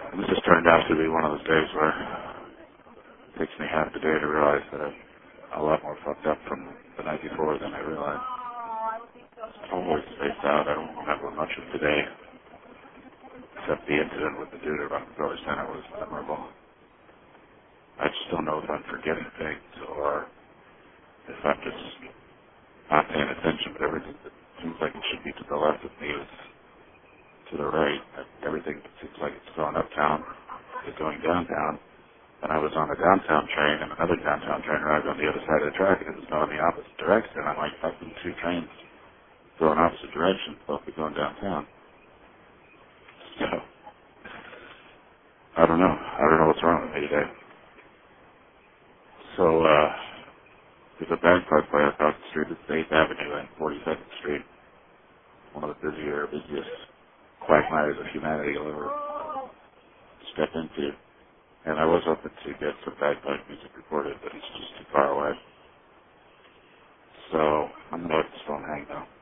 This just turned out to be one of those days where it takes me half the day to realize that I'm a lot more fucked up from the night before than I realized. Totally spaced out. I don't remember much of today, except the incident with the dude at Rockefeller Center was memorable. I just don't know if I'm forgetting things or if I'm just not paying attention, but everything that seems like it should be to the left of me is to the right. Everything seems like it's going uptown, is going downtown. And I was on a downtown train, and another downtown train arrived on the other side of the track, and it was going the opposite direction. I'm like, that's been two trains going opposite directions, both be going downtown. So, I don't know. I don't know what's wrong with me today. So, there's a bagpipe play across the street. It's 8th Avenue and 42nd Street. One of the busiest quagmires of humanity you'll ever step into. And I was hoping to get some bagpipe music recorded, but it's just too far away. So I'm going to let this phone hang now.